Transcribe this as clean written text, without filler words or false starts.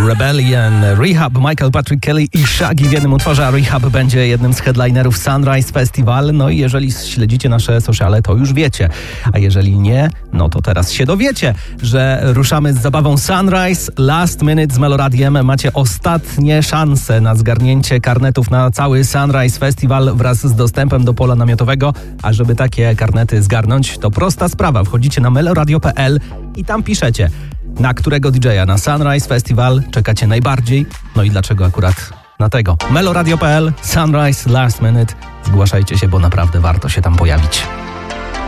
Rebellion, Rehab, Michael Patrick Kelly i Shaggy w jednym utworze, a Rehab będzie jednym z headlinerów Sunrise Festival. No i jeżeli śledzicie nasze sociale, to już wiecie. A jeżeli nie, no to teraz się dowiecie, że ruszamy z zabawą Sunrise Last Minute z Meloradiem. Macie ostatnie szanse na zgarnięcie karnetów na cały Sunrise Festival wraz z dostępem do pola namiotowego. A żeby takie karnety zgarnąć, to prosta sprawa. Wchodzicie na meloradio.pl i tam piszecie, na którego DJ-a na Sunrise Festival czekacie najbardziej, no i dlaczego akurat na tego. meloradio.pl, Sunrise Last Minute. Zgłaszajcie się, bo naprawdę warto się tam pojawić.